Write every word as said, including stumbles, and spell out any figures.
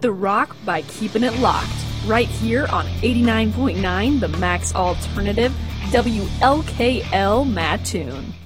the rock by keeping it locked. Right here on eighty-nine point nine, the Max Alternative, W L K L Mattoon.